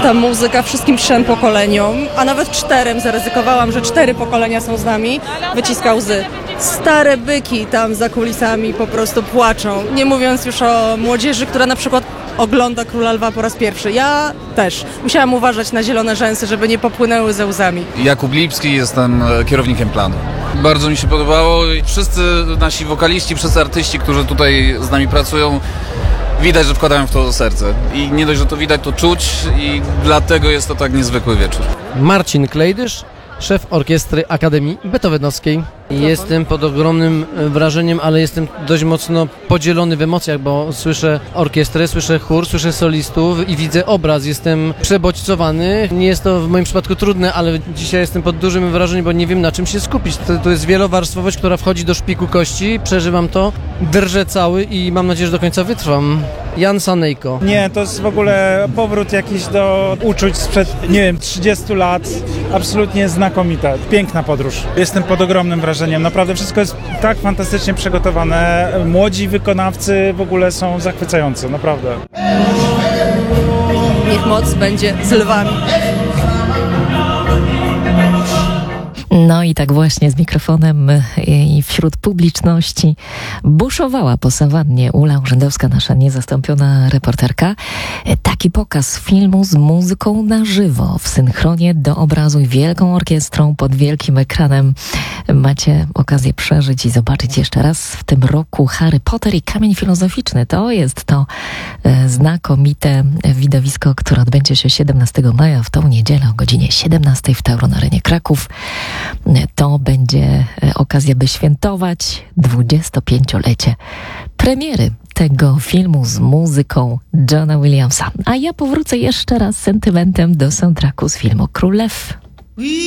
ta muzyka wszystkim 3 pokoleniom, a nawet 4, zaryzykowałam, że 4 pokolenia są z nami, wyciska łzy. Stare byki tam za kulisami po prostu płaczą, nie mówiąc już o młodzieży, która na przykład ogląda Króla Lwa po raz pierwszy. Ja też. Musiałam uważać na zielone rzęsy, żeby nie popłynęły ze łzami. Jakub Lipski, jestem kierownikiem planu. Bardzo mi się podobało. Wszyscy nasi wokaliści, wszyscy artyści, którzy tutaj z nami pracują, widać, że wkładają w to serce. I nie dość, że to widać, to czuć i dlatego jest to tak niezwykły wieczór. Marcin Klejdysz, szef orkiestry Akademii Beethovenowskiej. Jestem pod ogromnym wrażeniem, ale jestem dość mocno podzielony w emocjach, bo słyszę orkiestrę, słyszę chór, słyszę solistów i widzę obraz. Jestem przebodźcowany. Nie jest to w moim przypadku trudne, ale dzisiaj jestem pod dużym wrażeniem, bo nie wiem, na czym się skupić. To jest wielowarstwowość, która wchodzi do szpiku kości. Przeżywam to, drżę cały i mam nadzieję, że do końca wytrwam. Jan Sanejko. Nie, to jest w ogóle powrót jakiś do uczuć sprzed, 30 lat. Absolutnie znakomita. Piękna podróż. Jestem pod ogromnym wrażeniem. Naprawdę wszystko jest tak fantastycznie przygotowane. Młodzi wykonawcy w ogóle są zachwycający, naprawdę. Niech moc będzie z lwami. No i tak właśnie z mikrofonem i wśród publiczności buszowała po sawannie Ula Urzędowska, nasza niezastąpiona reporterka. Taki pokaz filmu z muzyką na żywo, w synchronie do obrazu i wielką orkiestrą pod wielkim ekranem. Macie okazję przeżyć i zobaczyć jeszcze raz w tym roku Harry Potter i Kamień Filozoficzny. To jest to znakomite widowisko, które odbędzie się 17 maja w tą niedzielę o godzinie 17 w Tauron Arenie Kraków. To będzie okazja, by świętować 25-lecie premiery tego filmu z muzyką Johna Williamsa. A ja powrócę jeszcze raz z sentymentem do soundtracku z filmu Król Lew.